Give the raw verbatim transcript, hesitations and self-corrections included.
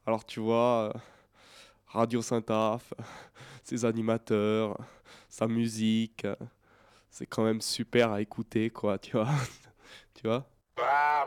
Alors tu vois, heu, Radio Saint-Aph, ses animateurs, sa musique, heu, c'est quand même super à écouter quoi, tu vois? Tu vois?